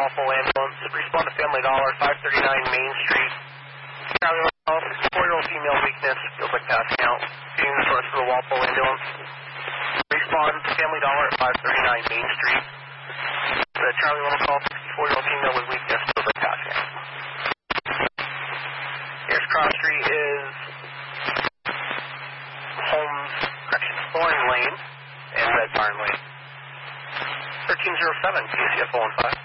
Waffle Ambulance. Respond to Family Dollar, 539 Main Street. Charlie 64-year-old female weakness, feels like passing out. Being the source for the Waffle Ambulance. Respond to Family Dollar at 539 Main Street. The Charlie 1 call, 64-year-old female with weakness, feels like passing out. Here's cross street is Thorn Lane and Red Barn Lane. 1307, KCF 015.